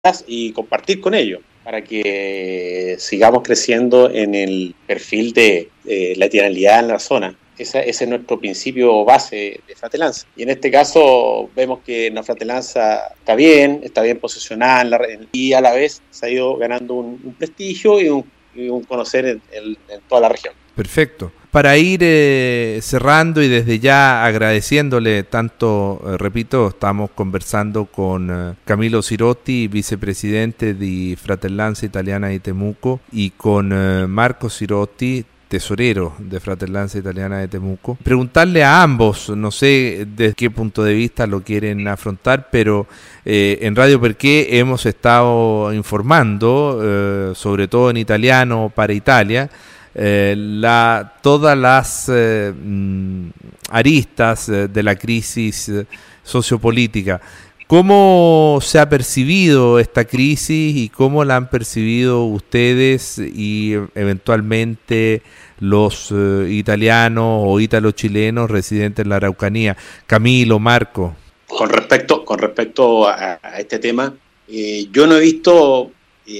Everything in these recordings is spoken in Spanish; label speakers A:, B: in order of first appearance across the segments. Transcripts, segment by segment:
A: y compartir con ellos para que sigamos creciendo en el perfil de lateralidad en la zona. Ese es nuestro principio base de Fratelanza. Y en este caso vemos que la Fratelanza está bien posicionada y a la vez se ha ido ganando un prestigio y un conocer en toda la región.
B: Perfecto. Para ir cerrando y desde ya agradeciéndole tanto, repito, estamos conversando con Camilo Sirotti, vicepresidente de Fratellanza Italiana di Temuco, y con Marco Sirotti, tesorero de Fratellanza Italiana de Temuco. Preguntarle a ambos, no sé desde qué punto de vista lo quieren afrontar, pero en Radio Perché hemos estado informando, sobre todo en italiano para Italia, todas las aristas de la crisis sociopolítica. ¿Cómo se ha percibido esta crisis y cómo la han percibido ustedes y eventualmente los italianos o ítalo-chilenos residentes en la Araucanía? Camilo, Marco.
A: Con respecto a este tema, yo no he visto,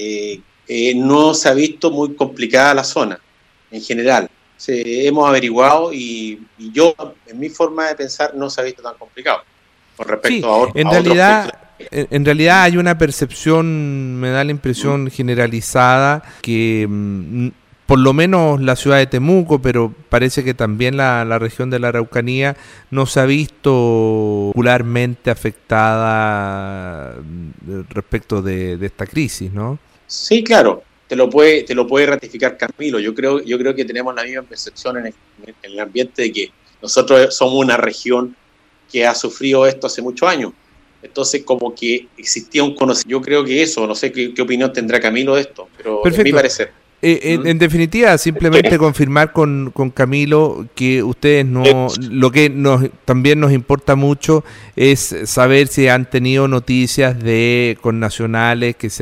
A: no se ha visto muy complicada la zona en general. Hemos averiguado y yo, en mi forma de pensar, no se ha visto tan complicado. Con respecto a otros.
B: En realidad hay una percepción, me da la impresión generalizada, que por lo menos la ciudad de Temuco, pero parece que también la región de la Araucanía no se ha visto popularmente afectada respecto de esta crisis, ¿no?
A: Sí, claro. Te lo puede ratificar Camilo. Yo creo que tenemos la misma percepción en el ambiente de que nosotros somos una región que ha sufrido esto hace muchos años. Entonces, como que existía un conocimiento. Yo creo que eso, no sé qué opinión tendrá Camilo de esto, pero
B: perfecto.
A: Es mi parecer.
B: En definitiva, simplemente confirmar con Camilo que ustedes lo que también nos importa mucho es saber si han tenido noticias de connacionales que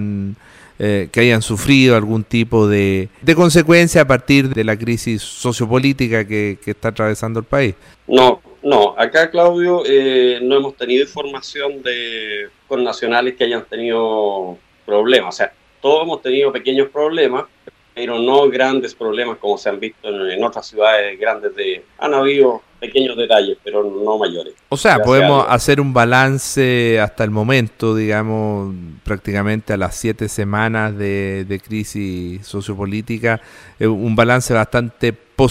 B: hayan sufrido algún tipo de consecuencia a partir de la crisis sociopolítica que está atravesando el país.
C: No, acá, Claudio, no hemos tenido información de connacionales que hayan tenido problemas. O sea, todos hemos tenido pequeños problemas, pero no grandes problemas como se han visto en otras ciudades grandes. Han habido pequeños detalles, pero no mayores.
B: O sea, podemos hacer un balance hasta el momento, digamos, prácticamente a las 7 semanas de crisis sociopolítica, un balance bastante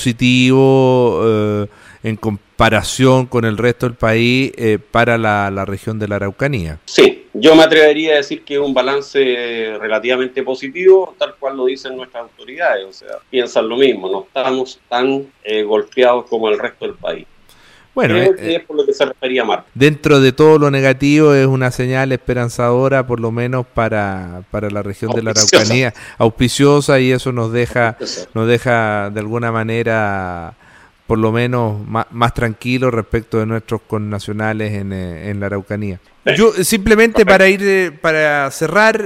B: positivo en comparación con el resto del país para la región de la Araucanía.
C: Sí, yo me atrevería a decir que es un balance relativamente positivo, tal cual lo dicen nuestras autoridades, o sea, piensan lo mismo, no estamos tan golpeados como el resto del país.
B: Bueno,
C: creo que es por lo que se refería Marco.
B: Dentro de todo lo negativo es una señal esperanzadora, por lo menos para la región de la Araucanía, auspiciosa, y eso nos deja de alguna manera por lo menos más tranquilo respecto de nuestros connacionales en la Araucanía. Yo simplemente para cerrar,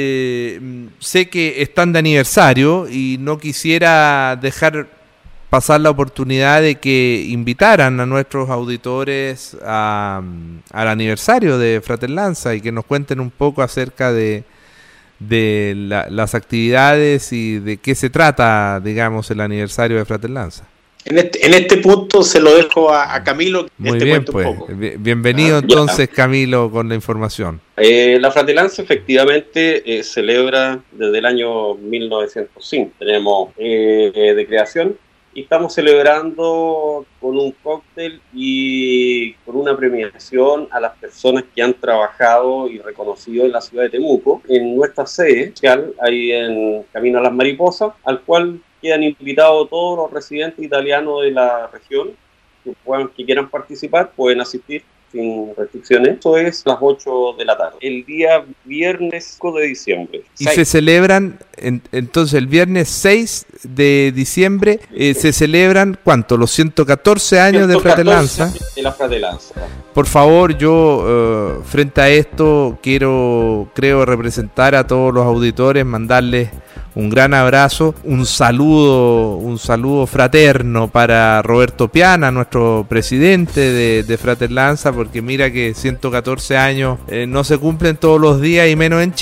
B: sé que están de aniversario y no quisiera dejar pasar la oportunidad de que invitaran a nuestros auditores al aniversario de Fratellanza y que nos cuenten un poco acerca de las actividades y de qué se trata, digamos, el aniversario de Fratellanza.
A: En este punto se lo dejo a Camilo.
B: Muy bien, pues. Un poco. Bienvenido entonces, Camilo, con la información.
C: La Fratellanza efectivamente celebra desde el año 1905. Tenemos de creación y estamos celebrando con un cóctel y con una premiación a las personas que han trabajado y reconocido en la ciudad de Temuco, en nuestra sede social, ahí en Camino a las Mariposas, al cual quedan invitados todos los residentes italianos de la región que quieran participar, pueden asistir sin restricciones. Eso es a las 8 de la tarde, el día viernes 5 de diciembre.
B: ¿Y se celebran entonces el viernes 6 de diciembre se celebran, ¿cuánto? Los 114 años de Fratelanza.
C: De la Fratelanza.
B: Por favor, yo frente a esto creo representar a todos los auditores, mandarles un gran abrazo, un saludo fraterno para Roberto Piana, nuestro presidente de Fratelanza, porque mira que 114 años no se cumplen todos los días y menos en Chile.